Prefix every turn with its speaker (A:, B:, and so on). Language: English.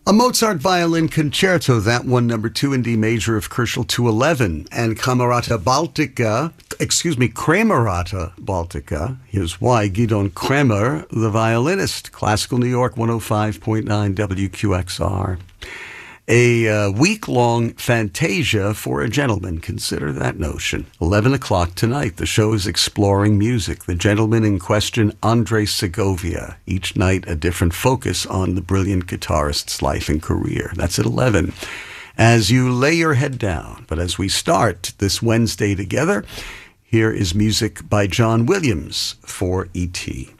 A: A Mozart violin concerto, that one, number 2 in D major of Kerschel 211, and Camerata Baltica, here's why, Gidon Kremer, the violinist, Classical New York 105.9 WQXR. A week-long Fantasia for a Gentleman. Consider that notion. 11 o'clock tonight. The show is exploring music. The gentleman in question, Andres Segovia. Each night, a different focus on the brilliant guitarist's life and career. That's at 11. As you lay your head down. But as we start this Wednesday together, here is music by John Williams for E.T.